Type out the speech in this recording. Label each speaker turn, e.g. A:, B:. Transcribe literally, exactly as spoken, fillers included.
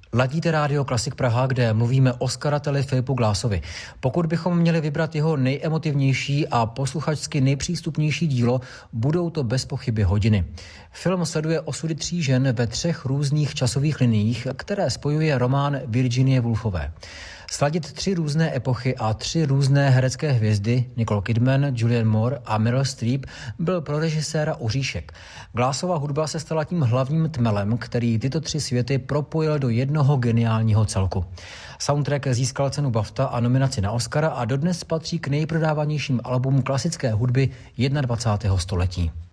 A: Ladíte Rádio Klasik Praha, kde mluvíme o skladateli Philipu Glassovi. Pokud bychom měli vybrat jeho nejemotivnější a posluchačsky nejpřístupnější dílo, budou to bez pochyby Hodiny. Film sleduje osudy tří žen ve třech různých časových liniích, které spojuje román Virginie Woolfové. Sladit tři různé epochy a tři různé herecké hvězdy, Nicole Kidman, Julianne Moore a Meryl Streep, byl pro režiséra oříšek. Glassova hudba se stala tím hlavním tmelem, který tyto tři světy propojil do jednoho geniálního celku. Soundtrack získal cenu BAFTA a nominaci na Oscara a dodnes patří k nejprodávanějším albumům klasické hudby dvacátého prvního století.